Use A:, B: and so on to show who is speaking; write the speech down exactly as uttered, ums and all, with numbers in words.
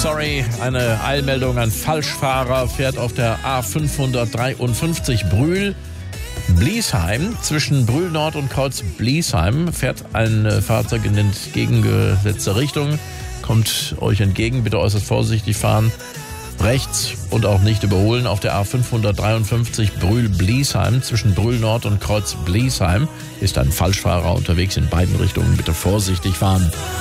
A: Sorry, eine Eilmeldung. Ein Falschfahrer fährt auf der A fünfhundertdreiundfünfzig Brühl Bliesheim. Zwischen Brühl Nord und Kreuz Bliesheim fährt ein Fahrzeug in entgegengesetzte Richtung. Kommt euch entgegen, bitte äußerst vorsichtig fahren. Rechts und auch nicht überholen auf der A fünfhundertdreiundfünfzig Brühl-Bliesheim. Zwischen Brühl Nord und Kreuz Bliesheim ist ein Falschfahrer unterwegs in beiden Richtungen. Bitte vorsichtig fahren.